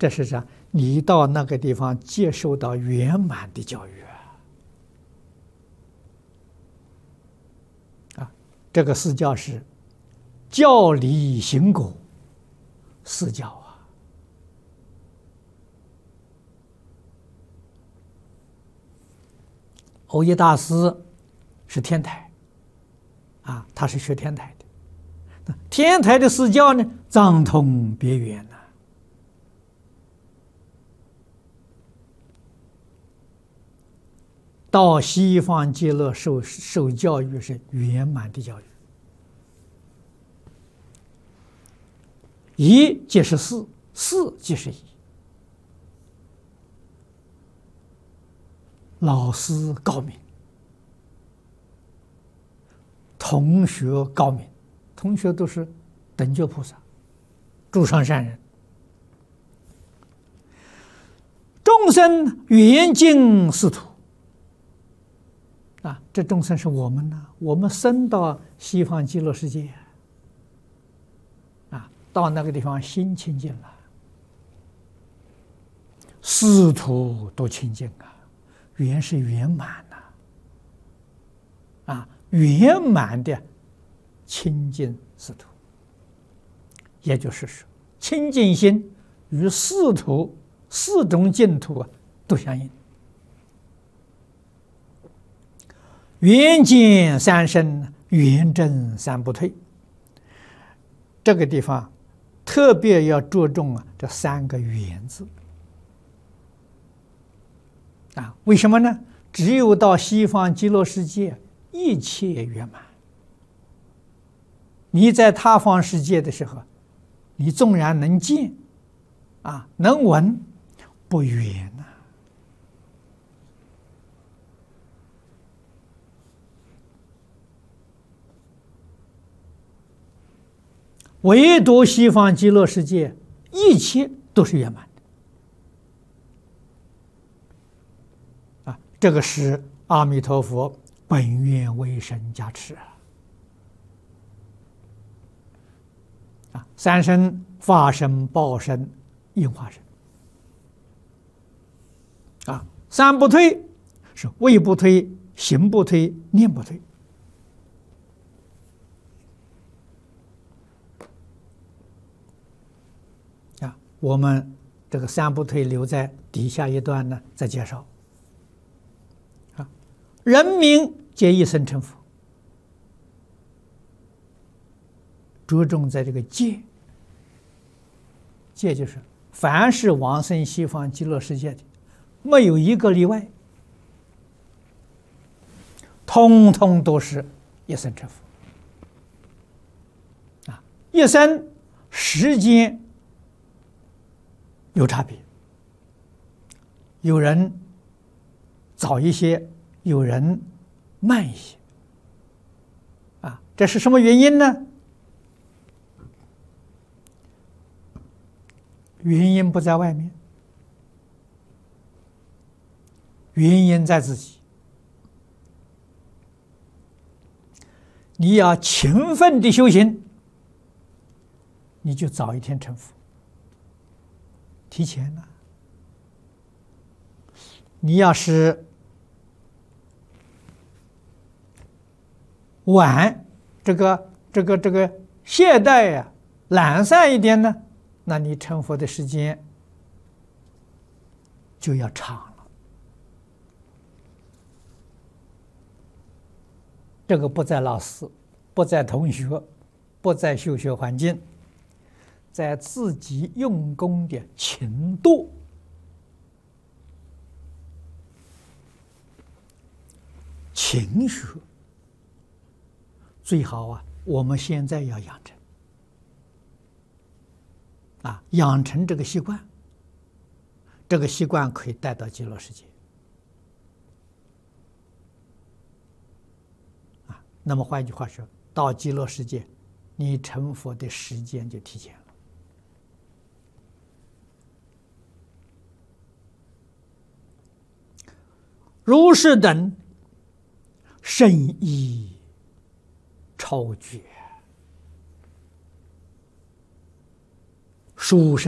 这是啥？你到那个地方接受到圆满的教育啊！这个四教是教理行果四教啊。耦一大师是天台啊，他是学天台的。天台的四教呢，藏通别圆呐。到西方极乐受教育是圆满的教育，一即是四，四即是一。老师高明，同学高明，同学都是等觉菩萨、诸上善人，众生圆净是土啊！这众生是我们呢，我们生到西方极乐世界啊，到那个地方心清净了，四土都清净啊。圆是圆满呐，啊，圆满的清净四土，也就是说，清净心与四土四种净土啊都相应。圆见三生，圆证三不退。这个地方特别要着重啊这三个圆字。啊，为什么呢？只有到西方极乐世界，一切圆满。你在他方世界的时候，你纵然能见，啊，能闻，不圆呐。唯独西方极乐世界，一切都是圆满。这个是阿弥陀佛本愿威神加持啊！三身、法身、报身、应化身啊！三不退是位不退、行不退、念不退啊！我们这个三不退留在底下一段呢，再介绍。人民皆一生成佛，着重在这个戒。戒就是凡是往生西方极乐世界的，没有一个例外，通通都是一生成佛。啊，一生时间有差别，有人早一些。有人慢一些，啊，这是什么原因呢？原因不在外面，原因在自己。你要勤奋的修行，你就早一天成佛。提前了，你要是晚，这个懈怠呀、懒散一点呢，那你成佛的时间就要长了。这个不在老师，不在同学，不在修学环境，在自己用功的勤惰。勤学最好啊！我们现在要养成啊，养成这个习惯，这个习惯可以带到极乐世界啊。那么换句话说，到极乐世界，你成佛的时间就提前了。如是等甚意超绝，殊胜。